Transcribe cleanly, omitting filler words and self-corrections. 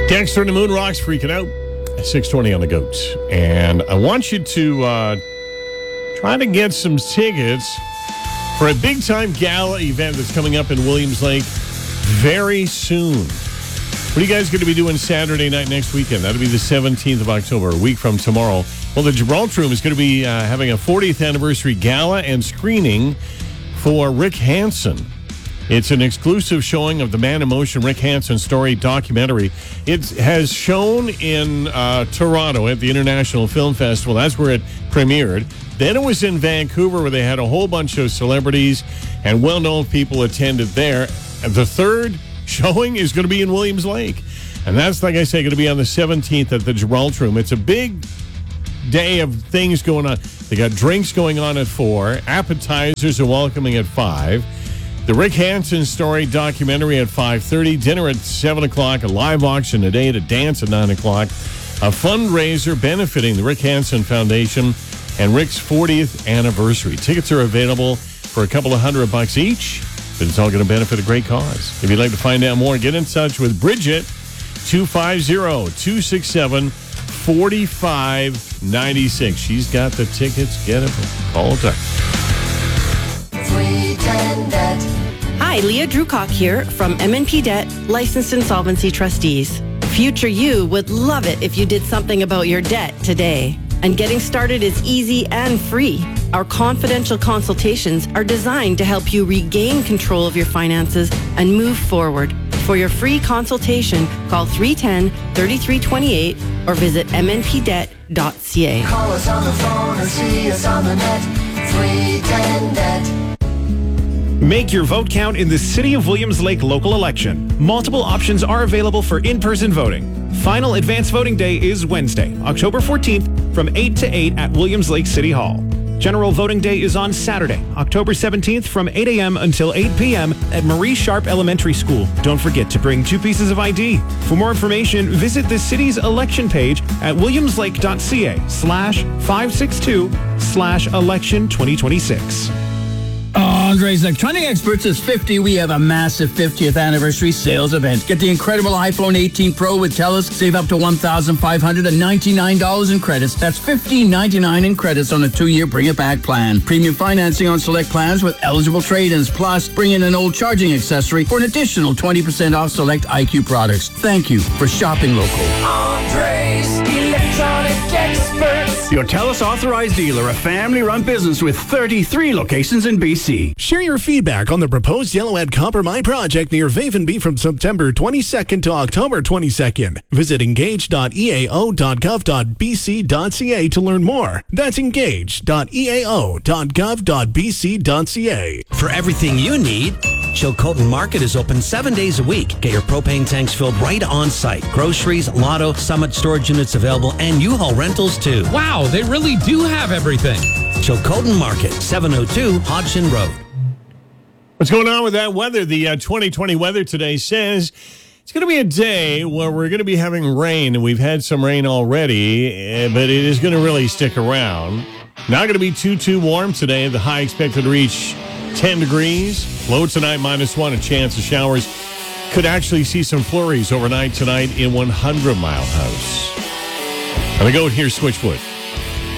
Dexter and the Moon Rocks freaking out. 6:20 on the Goat. And I want you to try to get some tickets for a big-time gala event that's coming up in Williams Lake very soon. What are you guys going to be doing Saturday night next weekend? That'll be the 17th of October, a week from tomorrow. Well, the Gibraltar Room is going to be having a 40th anniversary gala and screening for Rick Hansen. It's an exclusive showing of the Man in Motion Rick Hansen story documentary. It has shown in Toronto at the International Film Festival. That's where it premiered. Then it was in Vancouver where they had a whole bunch of celebrities and well-known people attended there. And the third showing is going to be in Williams Lake. And that's, like I say, going to be on the 17th at the Gibraltar Room. It's a big day of things going on. They got drinks going on at 4. Appetizers are welcoming at 5. The Rick Hansen story documentary at 5:30. Dinner at 7 o'clock. A live auction at 8. A dance at 9 o'clock. A fundraiser benefiting the Rick Hansen Foundation and Rick's 40th anniversary. Tickets are available for a couple of $100 each, but it's all going to benefit a great cause. If you'd like to find out more, get in touch with Bridget, 250-267-4596. She's got the tickets. Get them. Call her. Hi, Leah Drewcock here from M&P Debt, licensed insolvency trustees. Future you would love it if you did something about your debt today. And getting started is easy and free. Our confidential consultations are designed to help you regain control of your finances and move forward. For your free consultation, call 310-3328 or visit mnpdebt.ca. Call us on the phone or see us on the net. 310-NET. Make your vote count in the City of Williams Lake local election. Multiple options are available for in-person voting. Final advance voting day is Wednesday, October 14th from 8 to 8 at Williams Lake City Hall. General voting day is on Saturday, October 17th from 8 a.m. until 8 p.m. at Marie Sharp Elementary School. Don't forget to bring 2 pieces of ID. For more information, visit the city's election page at williamslake.ca/562/election 2026. Andre's Electronic Experts is 50. We have a massive 50th anniversary sales event. Get the incredible iPhone 18 Pro with TELUS. Save up to $1,599 in credits. That's $1,599 in credits on a 2-year bring-it-back plan. Premium financing on select plans with eligible trade-ins. Plus, bring in an old charging accessory for an additional 20% off select IQ products. Thank you for shopping local. Andre's Electronic Experts. Your TELUS authorized dealer, a family-run business with 33 locations in BC. Share your feedback on the proposed Yellowhead Copper Mine project near Vavenby from September 22nd to October 22nd. Visit engage.eao.gov.bc.ca to learn more. That's engage.eao.gov.bc.ca. For everything you need, Chilcotin Market is open 7 days a week. Get your propane tanks filled right on site. Groceries, Lotto, Summit storage units available, and U-Haul rentals too. Wow, they really do have everything. Chilcotin Market, 702 Hodgson Road. What's going on with that weather? The 2020 weather today says it's going to be a day where we're going to be having rain, and we've had some rain already, but it is going to really stick around. Not going to be too warm today. The high expected to reach 10 degrees. Low tonight, -1. A chance of showers. Could actually see some flurries overnight tonight in 100 Mile House. And I go here, Switchfoot.